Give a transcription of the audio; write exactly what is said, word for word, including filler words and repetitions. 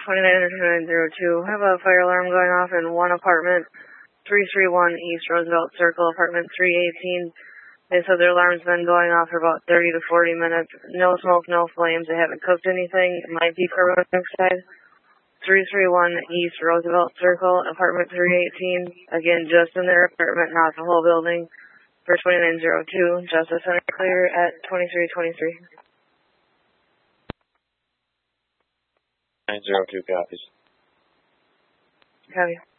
twenty-nine oh nine oh two. Have a fire alarm going off in one apartment, three three one East Roosevelt Circle, apartment three eighteen. They said their alarm's been going off for about thirty to forty minutes. No smoke, no flames. They haven't cooked anything. It might be carbon monoxide. three three one East Roosevelt Circle, apartment three eighteen. Again, just in their apartment, not the whole building. For twenty-nine oh two, Justice Center clear at twenty-three twenty-three. nine oh two copies. Copy.